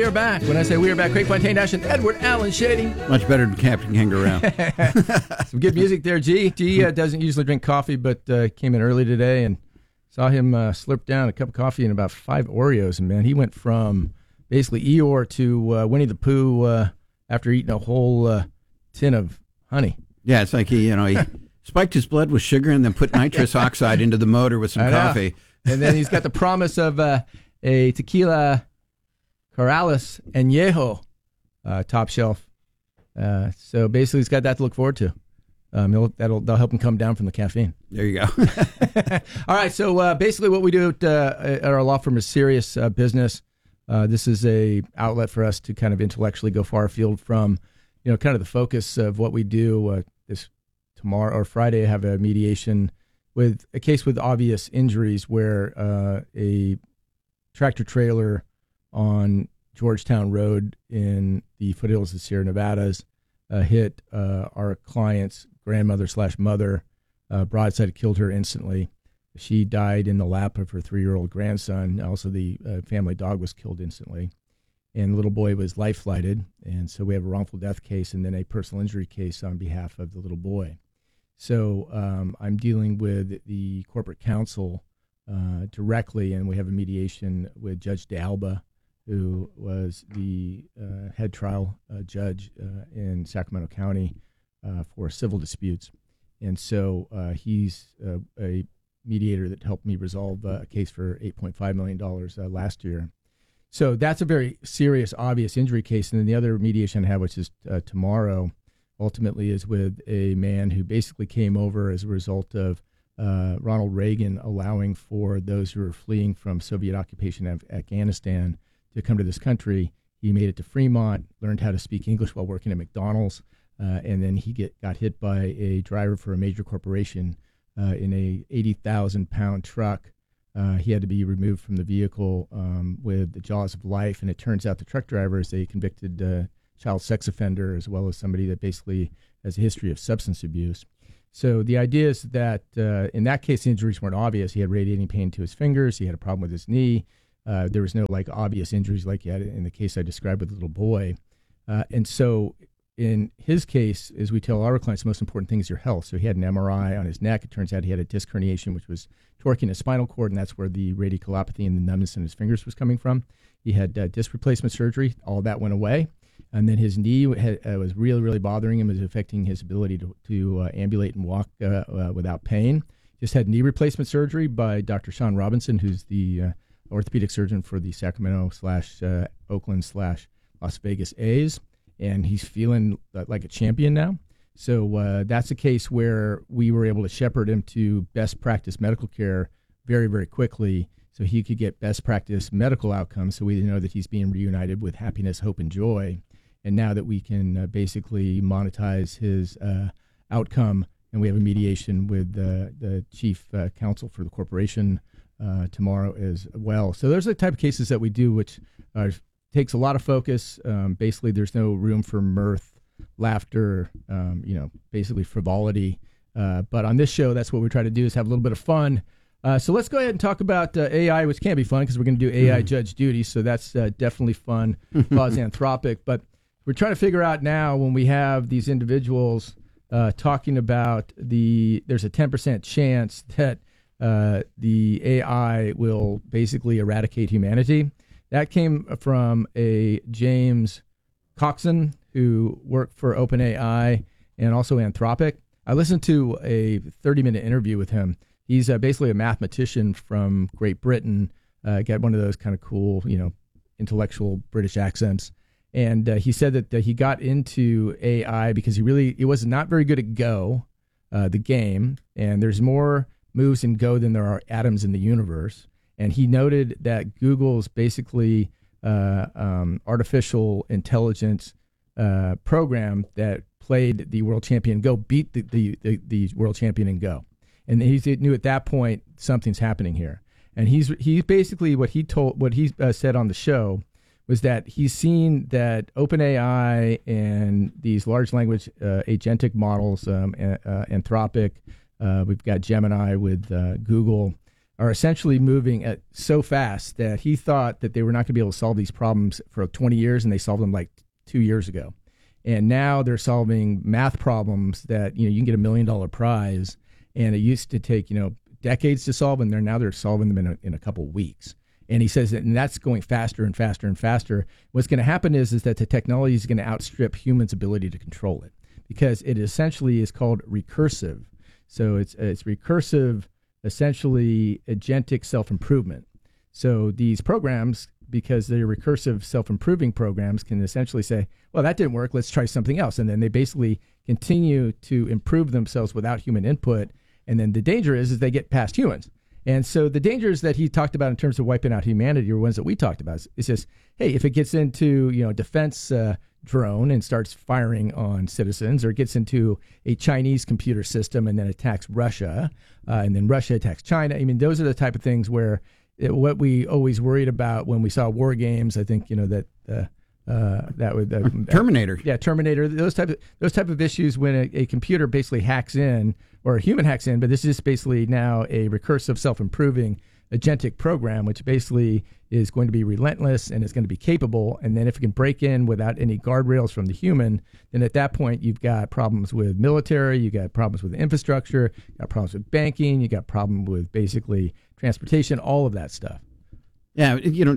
we are back. When I say we are back, Craig Fontaine, Dash, and Edward Allen Shady. Much better than Captain Kangaroo. Some good music there, G. G doesn't usually drink coffee, but came in early today and saw him slurp down a cup of coffee and about 5 Oreos. And, man, he went from basically Eeyore to Winnie the Pooh after eating a whole tin of honey. Yeah, it's like he spiked his blood with sugar and then put nitrous oxide into the motor with some coffee. And then he's got the promise of a tequila Corrales Añejo top shelf. So basically he's got that to look forward to. That'll help him come down from the caffeine. There you go. All right, so basically what we do at our law firm is serious business. This is a outlet for us to kind of intellectually go far afield from, kind of the focus of what we do. This tomorrow or Friday, I have a mediation with a case with obvious injuries where a tractor trailer on Georgetown Road in the foothills of Sierra Nevadas hit our client's grandmother/mother, broadside, killed her instantly. She died in the lap of her 3-year-old grandson. Also, the family dog was killed instantly. And the little boy was life-flighted. And so we have a wrongful death case and then a personal injury case on behalf of the little boy. So I'm dealing with the corporate counsel directly, and we have a mediation with Judge D'Alba, who was the head trial judge in Sacramento County for civil disputes. And so he's a mediator that helped me resolve a case for $8.5 million last year. So that's a very serious, obvious injury case. And then the other mediation I have, which is tomorrow, ultimately is with a man who basically came over as a result of Ronald Reagan allowing for those who were fleeing from Soviet occupation of Afghanistan to come to this country. He made it to Fremont, learned how to speak English while working at McDonald's, and then he got hit by a driver for a major corporation in a 80,000-pound truck. He had to be removed from the vehicle with the jaws of life, and it turns out the truck driver is a convicted child sex offender, as well as somebody that basically has a history of substance abuse. So the idea is that in that case, the injuries weren't obvious. He had radiating pain to his fingers. He had a problem with his knee. There was no obvious injuries like he had in the case I described with the little boy. And so in his case, as we tell our clients, the most important thing is your health. So he had an MRI on his neck. It turns out he had a disc herniation, which was torquing his spinal cord, and that's where the radiculopathy and the numbness in his fingers was coming from. He had disc replacement surgery. All that went away. And then his knee was really, really bothering him. It was affecting his ability to ambulate and walk without pain. Just had knee replacement surgery by Dr. Sean Robinson, who's the orthopedic surgeon for the Sacramento/Oakland/Las Vegas A's. And he's feeling like a champion now. So that's a case where we were able to shepherd him to best practice medical care very, very quickly so he could get best practice medical outcomes, so we know that he's being reunited with happiness, hope, and joy. And now that we can basically monetize his outcome, and we have a mediation with the chief counsel for the corporation tomorrow as well. So those are the type of cases that we do, which takes a lot of focus. Basically, there's no room for mirth, laughter, basically frivolity. But on this show, that's what we try to do, is have a little bit of fun. So let's go ahead and talk about AI, which can't be fun because we're going to do AI Judge Judy. So that's definitely fun, cause Anthropic. But we're trying to figure out now, when we have these individuals talking about there's a 10% chance that the AI will basically eradicate humanity. That came from a James Coxon, who worked for OpenAI and also Anthropic. I listened to a 30-minute interview with him. He's basically a mathematician from Great Britain, got one of those kind of cool, intellectual British accents. And he said that he got into AI because he was not very good at Go, the game. And there's more moves in Go than there are atoms in the universe. And he noted that Google's basically artificial intelligence program that played the world champion in Go beat the world champion in Go. And he knew at that point something's happening here. And he's basically what he said on the show was that he's seen that OpenAI and these large language agentic models, Anthropic, we've got Gemini with Google. are essentially moving at so fast that he thought that they were not going to be able to solve these problems for 20 years, and they solved them like 2 years ago. And now they're solving math problems that, you can get $1 million prize, and it used to take, decades to solve, and now they're solving them in a couple weeks. And he says that, and that's going faster and faster and faster. What's going to happen is that the technology is going to outstrip humans' ability to control it, because it essentially is called recursive. So it's recursive, essentially agentic self-improvement. So these programs, because they're recursive self-improving programs, can essentially say, well, that didn't work, let's try something else. And then they basically continue to improve themselves without human input. And then the danger is they get past humans. And so the dangers that he talked about in terms of wiping out humanity are ones that we talked about. It's just, hey, if it gets into, defense drone and starts firing on citizens, or it gets into a Chinese computer system and then attacks Russia, and then Russia attacks China. I mean, those are the type of things where what we always worried about when we saw war games. I think, that would Terminator. Yeah, Terminator. Those type of issues when a computer basically hacks in, or a human hacks in, but this is basically now a recursive self-improving agentic program, which basically is going to be relentless and is going to be capable. And then if it can break in without any guardrails from the human, then at that point you've got problems with military, you got problems with infrastructure, you got problems with banking, you got problem with basically transportation, all of that stuff. Yeah,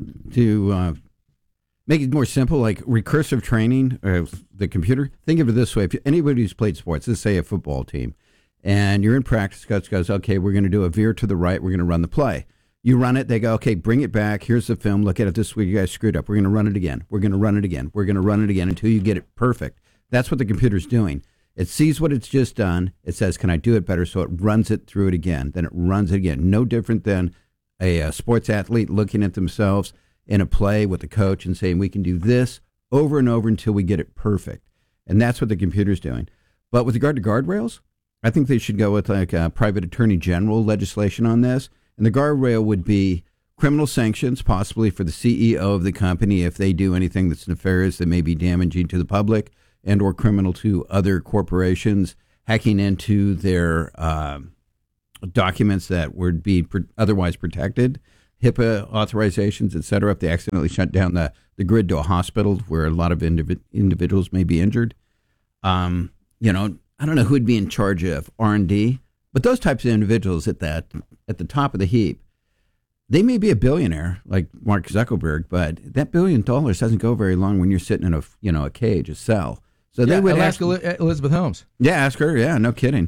to make it more simple, like recursive training of the computer. Think of it this way: if anybody who's played sports, let's say a football team, and you're in practice, coach goes, okay, we're going to do a veer to the right, we're going to run the play. You run it, they go, okay, bring it back, here's the film, look at it this way, you guys screwed up, we're going to run it again, we're going to run it again, we're going to run it again until you get it perfect. That's what the computer's doing. It sees what it's just done, it says, can I do it better? So it runs it through it again, then it runs it again. No different than a sports athlete looking at themselves in a play with the coach and saying, we can do this over and over until we get it perfect. And that's what the computer's doing. But with regard to guardrails, I think they should go with like a private attorney general legislation on this. And the guardrail would be criminal sanctions, possibly for the CEO of the company if they do anything that's nefarious that may be damaging to the public and or criminal to other corporations, hacking into their documents that would be otherwise protected, HIPAA authorizations, et cetera, if they accidentally shut down the grid to a hospital where a lot of individuals may be injured. I don't know who would be in charge of R&D, but those types of individuals at the top of the heap, they may be a billionaire like Mark Zuckerberg, but that $1 billion doesn't go very long when you're sitting in a cage, a cell. So they would ask Elizabeth Holmes. Yeah, ask her. Yeah, no kidding.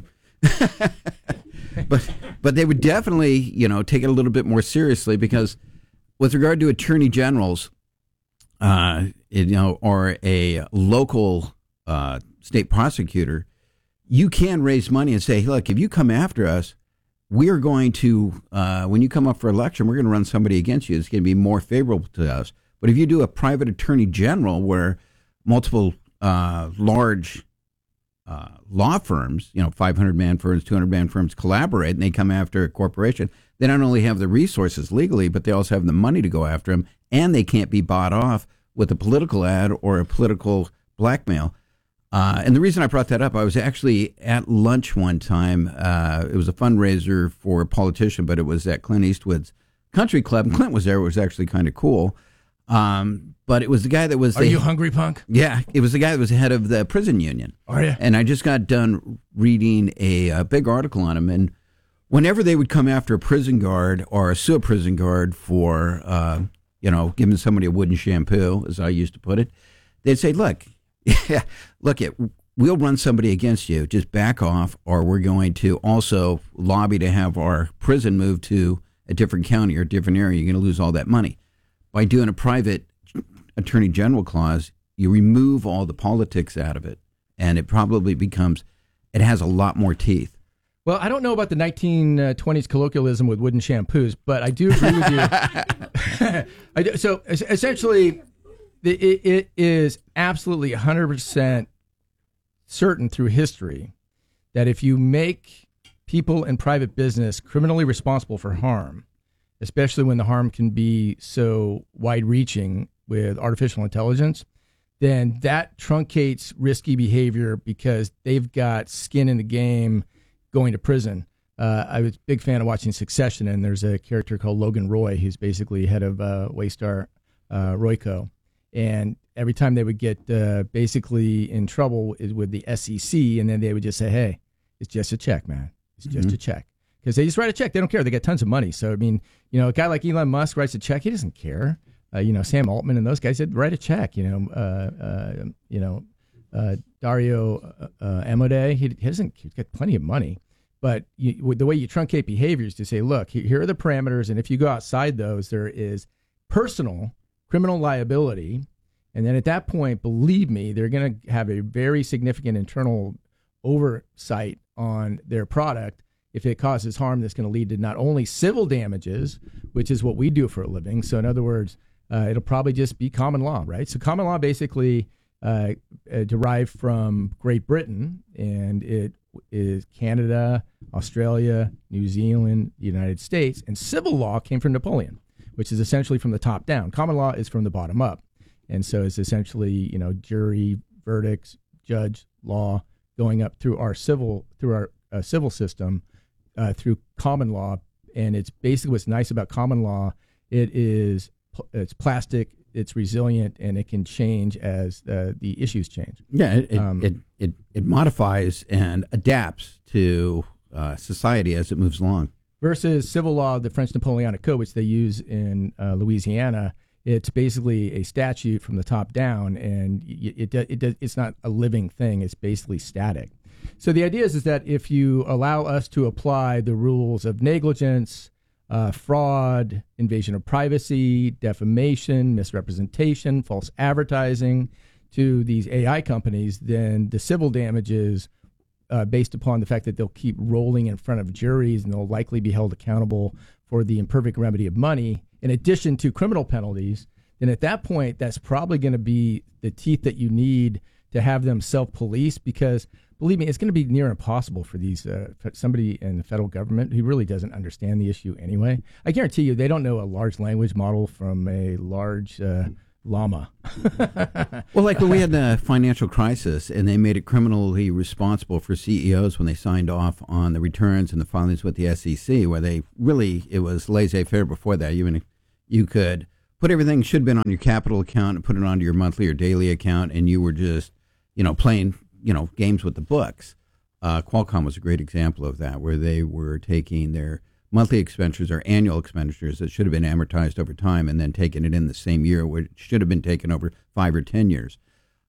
But they would definitely, take it a little bit more seriously, because with regard to attorney generals, or a local state prosecutor, you can raise money and say, look, if you come after us, we are going to, when you come up for election, we're going to run somebody against you. It's going to be more favorable to us. But if you do a private attorney general where multiple large law firms, 500-man firms, 200-man firms collaborate and they come after a corporation, they not only have the resources legally, but they also have the money to go after them, and they can't be bought off with a political ad or a political blackmail. And the reason I brought that up, I was actually at lunch one time. It was a fundraiser for a politician, but it was at Clint Eastwood's country club. And Clint was there. It was actually kind of cool. But it was the guy that was... Are you hungry, punk? Yeah, it was the guy that was head of the prison union. Are you? And I just got done reading a big article on him. And whenever they would come after a prison guard or sue a prison guard for, giving somebody a wooden shampoo, as I used to put it, they'd say, look, we'll run somebody against you. Just back off, or we're going to also lobby to have our prison moved to a different county or a different area. You're going to lose all that money. By doing a private attorney general clause, you remove all the politics out of it, and it probably it has a lot more teeth. Well, I don't know about the 1920s colloquialism with wooden shampoos, but I do agree with you. So essentially, it is absolutely 100% certain through history that if you make people in private business criminally responsible for harm, especially when the harm can be so wide-reaching with artificial intelligence, then that truncates risky behavior because they've got skin in the game going to prison. I was a big fan of watching Succession, and there's a character called Logan Roy, who's basically head of Waystar Royco. And every time they would get basically in trouble with the SEC, and then they would just say, hey, it's just a check, man. It's just a check. Because they just write a check. They don't care. They get tons of money. So, I mean, a guy like Elon Musk writes a check. He doesn't care. Sam Altman and those guys said, write a check. Dario Amodei, he's got plenty of money. But the way you truncate behaviors to say, look, here are the parameters. And if you go outside those, there is personal criminal liability. And then at that point, believe me, they're going to have a very significant internal oversight on their product. If it causes harm, that's going to lead to not only civil damages, which is what we do for a living. So in other words, it'll probably just be common law, right? So common law basically derived from Great Britain, and it is Canada, Australia, New Zealand, the United States. And civil law came from Napoleon, which is essentially from the top down. Common law is from the bottom up. And so it's essentially, jury, verdicts, judge, law, going up through our civil system, through common law. And it's basically what's nice about common law. It's plastic, it's resilient, and it can change as the issues change. Yeah, it modifies and adapts to society as it moves along. Versus civil law, the French Napoleonic Code, which they use in Louisiana, it's basically a statute from the top down, and it's not a living thing. It's basically static. So the idea is that if you allow us to apply the rules of negligence, fraud, invasion of privacy, defamation, misrepresentation, false advertising to these AI companies, then the civil damages, based upon the fact that they'll keep rolling in front of juries and they'll likely be held accountable for the imperfect remedy of money, in addition to criminal penalties, then at that point, that's probably going to be the teeth that you need to have them self-police, because believe me, it's going to be near impossible for these somebody in the federal government who really doesn't understand the issue anyway. I guarantee you they don't know a large language model from a large llama. Well, like when we had the financial crisis and they made it criminally responsible for CEOs when they signed off on the returns and the filings with the SEC, where it was laissez-faire before that. You could put everything should have been on your capital account and put it onto your monthly or daily account, and you were just, playing, games with the books. Qualcomm was a great example of that, where they were taking their monthly expenditures or annual expenditures that should have been amortized over time and then taking it in the same year, which should have been taken over 5 or 10 years.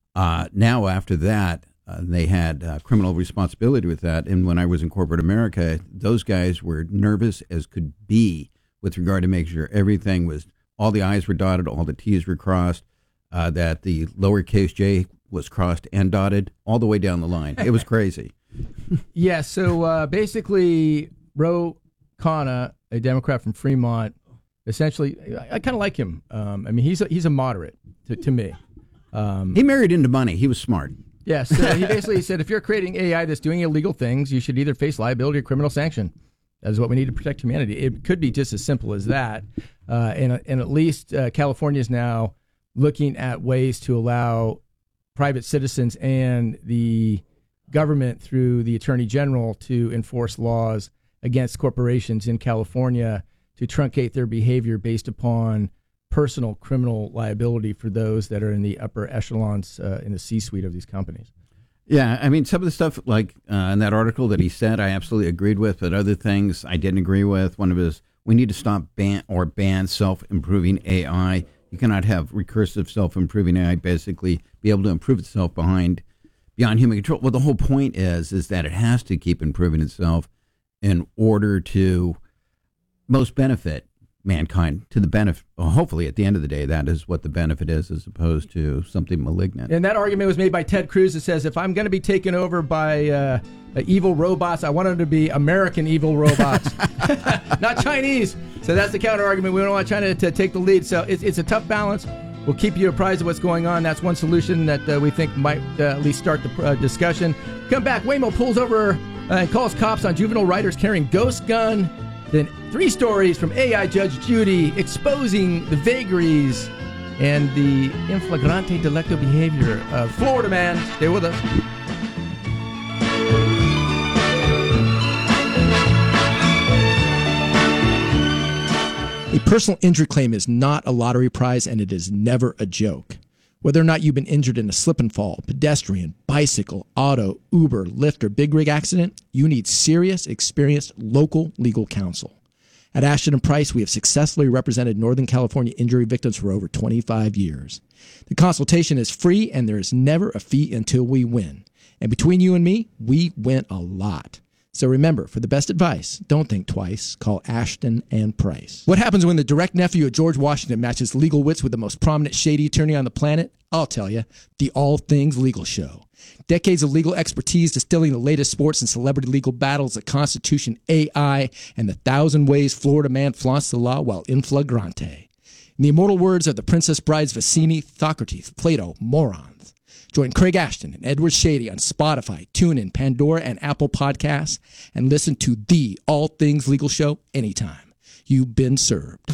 Now, after that, they had criminal responsibility with that. And when I was in corporate America, those guys were nervous as could be with regard to making sure everything was, all the I's were dotted, all the T's were crossed, that the lowercase j was crossed and dotted all the way down the line. It was crazy. Yeah, so basically, Ro Khanna, a Democrat from Fremont, essentially, I kind of like him. He's a moderate to me. He married into money. He was smart. Yes, he basically said, if you're creating AI that's doing illegal things, you should either face liability or criminal sanction. That is what we need to protect humanity. It could be just as simple as that. And at least California is now looking at ways to allow private citizens and the government through the Attorney General to enforce laws against corporations in California to truncate their behavior based upon personal criminal liability for those that are in the upper echelons in the C-suite of these companies. Yeah, some of the stuff like in that article that he said, I absolutely agreed with, but other things I didn't agree with. One of his, we need to stop ban self-improving AI. You cannot have recursive self-improving AI basically be able to improve itself beyond human control. Well, the whole point is that it has to keep improving itself in order to most benefit mankind, to the benefit. Well, hopefully, at the end of the day, that is what the benefit is, as opposed to something malignant. And that argument was made by Ted Cruz that says, if I'm going to be taken over by evil robots, I want them to be American evil robots, not Chinese. So that's the counter argument. We don't want China to take the lead. So it's a tough balance. We'll keep you apprised of what's going on. That's one solution that we think might at least start the discussion. Come back. Waymo pulls over and calls cops on juvenile writers carrying ghost gun. Then 3 stories from AI Judge Judy exposing the vagaries and the in flagrante delicto behavior of Florida man. Stay with us. A personal injury claim is not a lottery prize, and it is never a joke. Whether or not you've been injured in a slip and fall, pedestrian, bicycle, auto, Uber, Lyft, or big rig accident, you need serious, experienced local legal counsel. At Ashton & Price, we have successfully represented Northern California injury victims for over 25 years. The consultation is free, and there is never a fee until we win. And between you and me, we win a lot. So remember, for the best advice, don't think twice. Call Ashton & Price. What happens when the direct nephew of George Washington matches legal wits with the most prominent shady attorney on the planet? I'll tell you, the All Things Legal Show. Decades of legal expertise distilling the latest sports and celebrity legal battles, the Constitution, AI, and the 1,000 ways Florida man flaunts the law while in flagrante. In the immortal words of the Princess Brides Vicini, Socrates, Plato, morons. Join Craig Ashton and Edward Shady on Spotify, TuneIn, Pandora, and Apple Podcasts, and listen to the All Things Legal Show anytime. You've been served.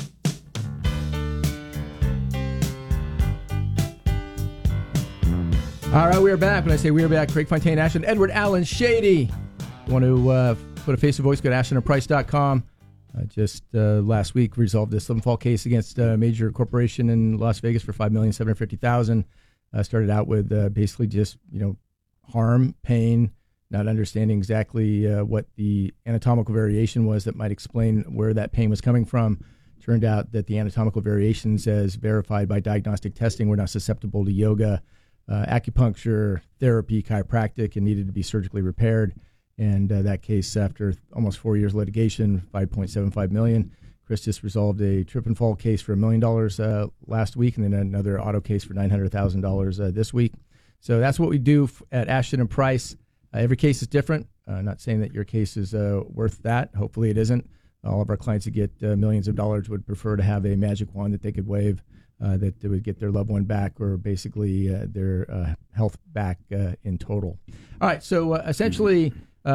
All right, we are back. When I say we are back, Craig Fontaine, Ashton, Edward Allen Shady. You want to put a face to voice, go to ashtonandprice.com. Just last week, resolved this slip and fall case against a major corporation in Las Vegas for $5,750,000. Started out with basically just, harm, pain, not understanding exactly what the anatomical variation was that might explain where that pain was coming from. Turned out that the anatomical variations, as verified by diagnostic testing, were not susceptible to yoga, acupuncture, therapy, chiropractic, and needed to be surgically repaired. And that case, after almost 4 years litigation, $5.75 million. Chris just resolved a trip and fall case for $1 million last week, and then another auto case for $900,000 this week. So that's what we do at Ashton & Price. Every case is different. Not saying that your case is worth that. Hopefully it isn't. All of our clients that get millions of dollars would prefer to have a magic wand that they could wave, that they would get their loved one back, or basically their health back in total. All right, so essentially,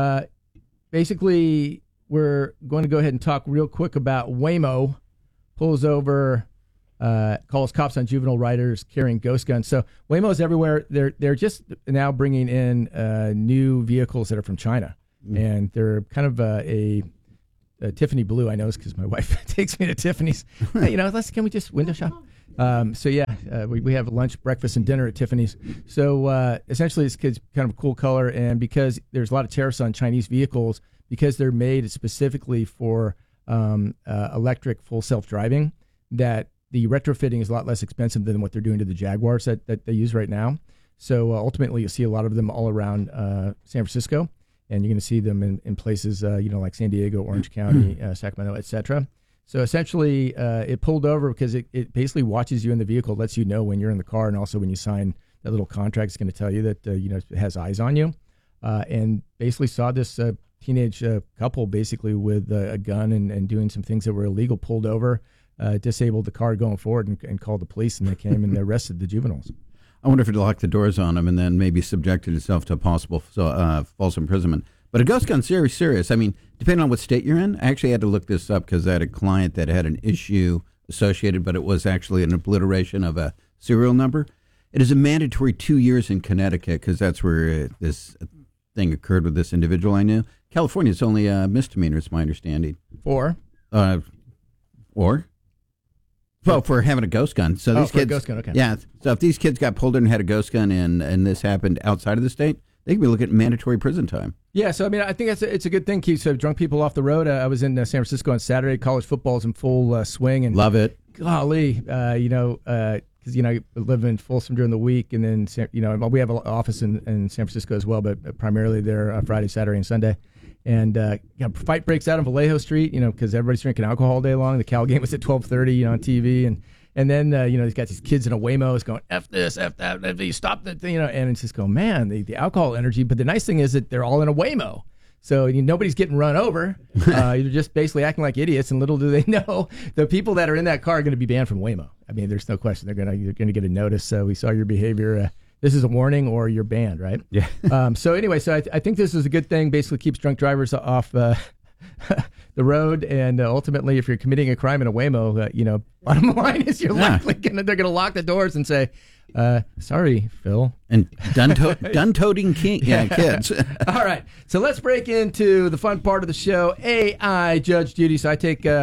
basically, we're going to go ahead and talk real quick about Waymo. Pulls over, calls cops on juvenile riders carrying ghost guns. So Waymo's everywhere. They're just now bringing in new vehicles that are from China, and they're kind of a Tiffany blue. I know this because my wife takes me to Tiffany's. Hey, can we just window shop? We have lunch, breakfast, and dinner at Tiffany's. So essentially, it's kind of a cool color, and because there's a lot of tariffs on Chinese vehicles, because they're made specifically for electric full self-driving, that the retrofitting is a lot less expensive than what they're doing to the Jaguars that they use right now. So ultimately, you'll see a lot of them all around San Francisco, and you're going to see them in places like San Diego, Orange County, Sacramento, etc. So essentially, it pulled over because it basically watches you in the vehicle, lets you know when you're in the car, and also when you sign that little contract, it's going to tell you that it has eyes on you, and basically saw this teenage couple basically with a gun and doing some things that were illegal, pulled over, disabled the car going forward, and called the police, and they came and they arrested the juveniles. I wonder if it locked the doors on them and then maybe subjected itself to a possible false imprisonment. But a ghost gun's very serious. I mean, depending on what state you're in, I actually had to look this up because I had a client that had an issue associated, but it was actually an obliteration of a serial number. It is a mandatory 2 years in Connecticut because that's where this thing occurred with this individual I knew. California is only a misdemeanor, it's my understanding. For having a ghost gun. So these kids, a ghost gun, okay. Yeah. So if these kids got pulled in and had a ghost gun and this happened outside of the state, they could be looking at mandatory prison time. Yeah, so I mean, I think it's a good thing. Keeps drunk people off the road. I was in San Francisco on Saturday. College football's in full swing, and love it. Golly, because I live in Folsom during the week, and then we have an office in San Francisco as well, but primarily there Friday, Saturday, and Sunday. And fight breaks out on Vallejo Street, because everybody's drinking alcohol all day long. The Cal game was at 12:30, on TV, and then he's got these kids in a Waymo going F this, F that, F you stop the thing, and it's just going, man, the alcohol energy. But the nice thing is that they're all in a Waymo, so nobody's getting run over. You're just basically acting like idiots, and little do they know the people that are in that car are going to be banned from Waymo. I mean, there's no question you're going to get a notice. So we saw your behavior. This is a warning, or you're banned, right? Yeah. So anyway, I think this is a good thing. Basically, keeps drunk drivers off the road, and ultimately, if you're committing a crime in a Waymo, bottom line is they're gonna lock the doors and say, "Sorry, Phil." And gun-toting kids. All right, so let's break into the fun part of the show, AI Judge Judy. So I take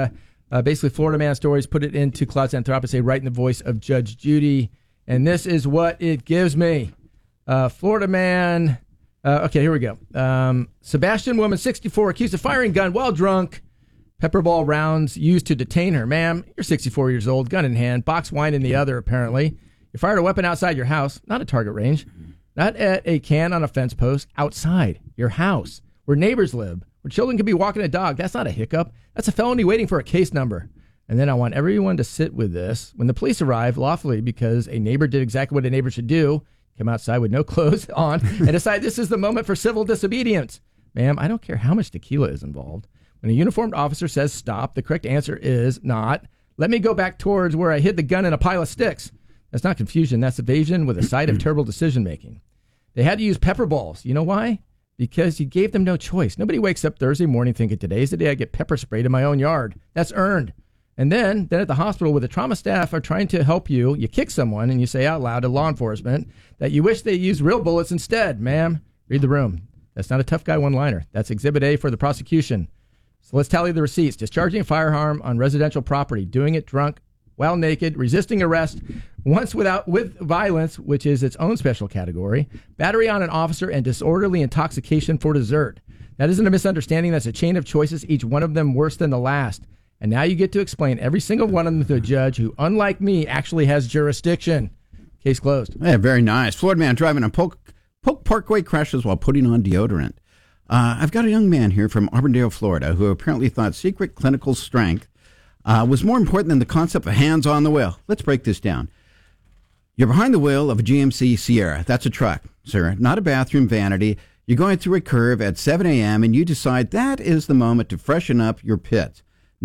Basically, Florida Man stories, put it into Closet Anthropocene, right in the voice of Judge Judy. And this is what it gives me. Florida Man. Okay, here we go. Sebastian woman, 64, accused of firing gun while drunk. Pepper ball rounds used to detain her. Ma'am, you're 64 years old, gun in hand, box wine in the other, apparently. You fired a weapon outside your house, not at target range, not at a can on a fence post, outside your house, where neighbors live, where children can be walking a dog. That's not a hiccup. That's a felony waiting for a case number. And then I want everyone to sit with this. When the police arrive, lawfully, because a neighbor did exactly what a neighbor should do, come outside with no clothes on, and decide this is the moment for civil disobedience. Ma'am, I don't care how much tequila is involved. When a uniformed officer says stop, the correct answer is not, let me go back towards where I hid the gun in a pile of sticks. That's not confusion. That's evasion with a side of terrible decision-making. They had to use pepper balls. You know why? Because you gave them no choice. Nobody wakes up Thursday morning thinking, today's the day I get pepper sprayed in my own yard. That's earned. And then at the hospital where the trauma staff are trying to help you, you kick someone and you say out loud to law enforcement that you wish they used real bullets instead. Ma'am, read the room. That's not a tough guy one-liner. That's Exhibit A for the prosecution. So let's tally the receipts. Discharging a firearm on residential property, doing it drunk, while naked, resisting arrest, once with violence, which is its own special category, battery on an officer, and disorderly intoxication for dessert. That isn't a misunderstanding. That's a chain of choices, each one of them worse than the last. And now you get to explain every single one of them to a judge who, unlike me, actually has jurisdiction. Case closed. Yeah, very nice. Florida man driving on Polk Parkway crashes while putting on deodorant. I've got a young man here from Auburndale, Florida, who apparently thought secret clinical strength was more important than the concept of hands on the wheel. Let's break this down. You're behind the wheel of a GMC Sierra. That's a truck, sir, not a bathroom vanity. You're going through a curve at 7 a.m. and you decide that is the moment to freshen up your pits.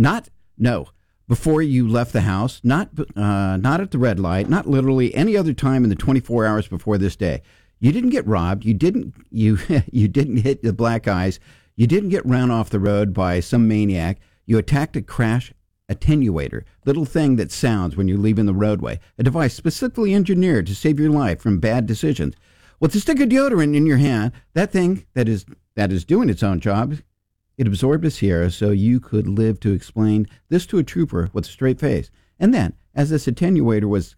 Before you left the house, not at the red light, not literally any other time in the 24 hours before this day. You didn't get robbed. You didn't hit the black eyes. You didn't get run off the road by some maniac. You attacked a crash attenuator, little thing that sounds when you're leaving the roadway, a device specifically engineered to save your life from bad decisions. With a stick of deodorant in your hand, that thing that is doing its own job, it absorbed a Sierra so you could live to explain this to a trooper with a straight face. And then, as this attenuator was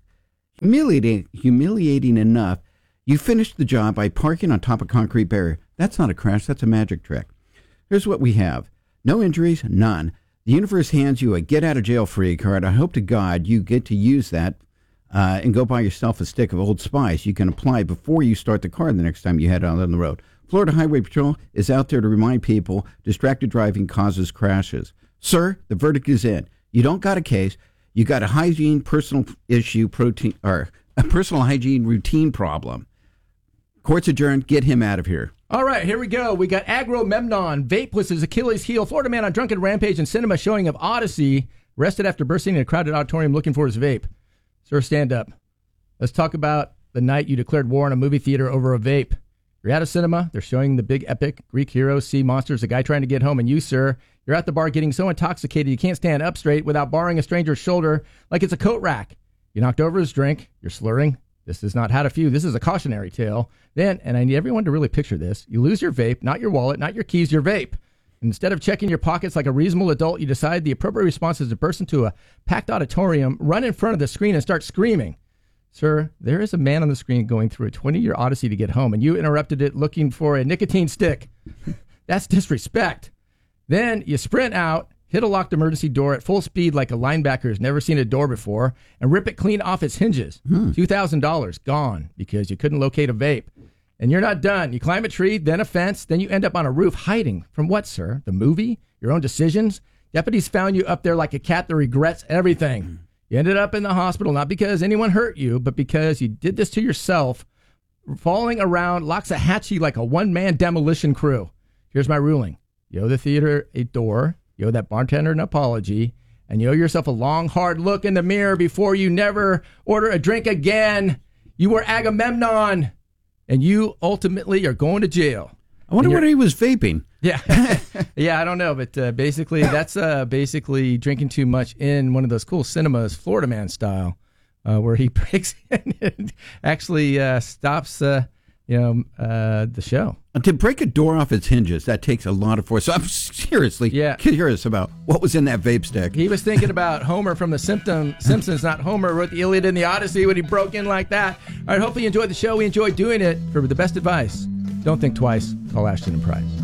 humiliating enough, you finished the job by parking on top of a concrete barrier. That's not a crash, that's a magic trick. Here's what we have. No injuries, none. The universe hands you a get-out-of-jail-free card. I hope to God you get to use that and go buy yourself a stick of Old Spice you can apply before you start the car the next time you head out on the road. Florida Highway Patrol is out there to remind people distracted driving causes crashes. Sir, the verdict is in. You don't got a case. You got a hygiene personal hygiene routine problem. Court's adjourned. Get him out of here. All right, here we go. We got Agromemnon. Vape was his Achilles heel. Florida man on drunken rampage and cinema showing of Odyssey. Arrested after bursting in a crowded auditorium looking for his vape. Sir, stand up. Let's talk about the night you declared war on a movie theater over a vape. You're at a cinema. They're showing the big epic Greek hero, sea monsters, a guy trying to get home. And you, sir, you're at the bar getting so intoxicated you can't stand up straight without borrowing a stranger's shoulder like it's a coat rack. You knocked over his drink. You're slurring. This is not how to few. This is a cautionary tale. Then, and I need everyone to really picture this, you lose your vape, not your wallet, not your keys, your vape. Instead of checking your pockets like a reasonable adult, you decide the appropriate response is to burst into a packed auditorium, run in front of the screen, and start screaming. Sir, there is a man on the screen going through a 20-year odyssey to get home, and you interrupted it looking for a nicotine stick. That's disrespect. Then you sprint out, hit a locked emergency door at full speed like a linebacker who's never seen a door before, and rip it clean off its hinges. $2,000 gone because you couldn't locate a vape. And you're not done. You climb a tree, then a fence, then you end up on a roof hiding. From what, sir? The movie? Your own decisions? Deputies found you up there like a cat that regrets everything. You ended up in the hospital not because anyone hurt you, but because you did this to yourself, falling around Loxahatchee like a one-man demolition crew. Here's my ruling. You owe the theater a door, you owe that bartender an apology, and you owe yourself a long, hard look in the mirror before you never order a drink again. You were Agamemnon, and you ultimately are going to jail. I wonder what he was vaping. Yeah. Yeah, I don't know. But basically, that's basically drinking too much in one of those cool cinemas, Florida Man style, where he breaks in and actually stops the show. To break a door off its hinges, that takes a lot of force. So I'm seriously curious about what was in that vape stick. He was thinking about Homer from the Simpsons, not Homer wrote the Iliad and the Odyssey when he broke in like that. All right, hopefully you enjoyed the show. We enjoyed doing it. For the best advice, don't think twice. Call Ashton and Price.